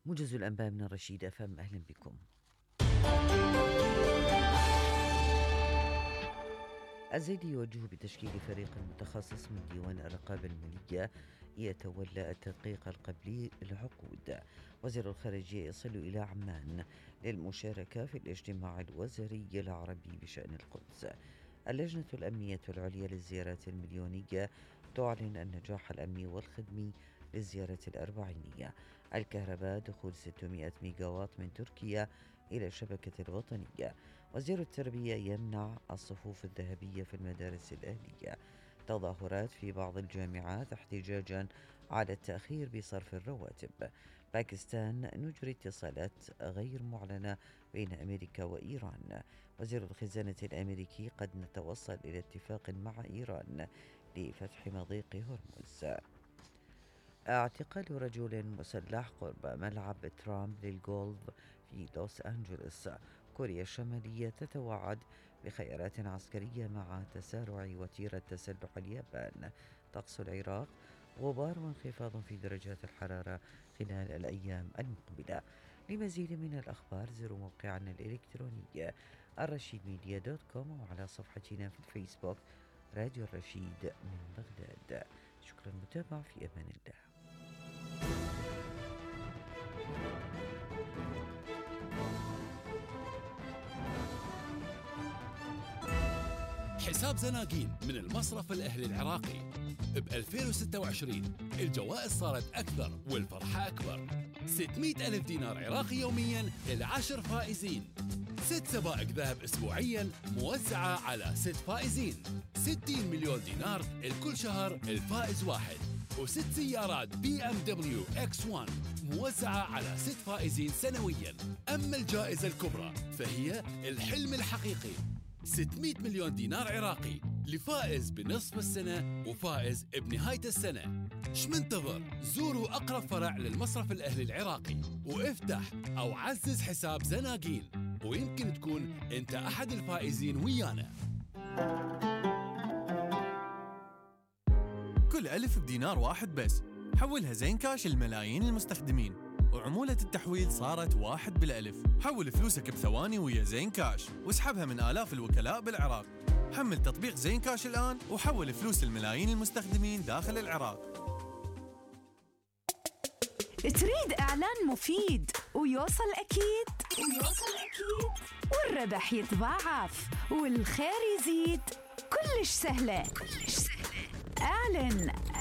موجز الأنباء من الرشيد FM. أهلا بكم. الزيدي يوجه بتشكيل فريق متخصص من ديوان الرقابة المالية يتولى التدقيق القبلي للعقود. وزير الخارجية يصل إلى عمان للمشاركة في الاجتماع الوزاري العربي بشأن القدس. اللجنة الأمنية العليا للزيارات المليونية تعلن النجاح الأمني والخدمي للزيارة الأربعينية. الكهرباء دخول 600 ميجاوات من تركيا إلى الشبكة الوطنية. وزير التربية يمنع الصفوف الذهبية في المدارس الأهلية. تظاهرات في بعض الجامعات احتجاجا على التأخير بصرف الرواتب. باكستان نجري اتصالات غير معلنة بين أمريكا وإيران. وزير الخزانة الأمريكي قد نتوصل إلى اتفاق مع إيران لفتح مضيق هرمز. اعتقال رجل مسلح قرب ملعب ترامب للجولف في لوس أنجلوس. كوريا الشمالية تتوعد بخيارات عسكرية مع تسارع وتيرة تسلح اليابان. طقس العراق غبار وانخفاض في درجات الحرارة خلال الأيام المقبلة. لمزيد من الأخبار زوروا موقعنا الإلكتروني الرشيدميديا.com وعلى صفحتنا في الفيسبوك راديو الرشيد من بغداد. شكرا للمتابعة، في أمان الله. حساب زناقين من المصرف الأهلي العراقي. ب 2026 الجوائز صارت أكثر والفرحة أكبر. 600 ألف دينار عراقي يومياً ل10 فائزين. 6 سبائك ذهب أسبوعياً موزعة على 6 فائزين. 60 مليون دينار لكل شهر الفائز واحد. و6 سيارات BMW X1 موزعة على 6 فائزين سنوياً. أما الجائزة الكبرى فهي الحلم الحقيقي، 600 مليون دينار عراقي لفائز بنصف السنة وفائز بنهاية السنة. منتظر؟ زوروا أقرب فرع للمصرف الأهلي العراقي وافتح أو عزز حساب زناقين، ويمكن تكون أنت أحد الفائزين ويانا. كل ألف بدينار واحد بس، حولها زين كاش لملايين المستخدمين، وعمولة التحويل صارت 1 بالألف. حول فلوسك بثواني ويا زين كاش واسحبها من آلاف الوكلاء بالعراق. حمل تطبيق زين كاش الآن وحول فلوس الملايين المستخدمين داخل العراق. تريد إعلان مفيد ويوصل أكيد والربح يتضاعف والخير يزيد؟ كلش سهلة. اعلن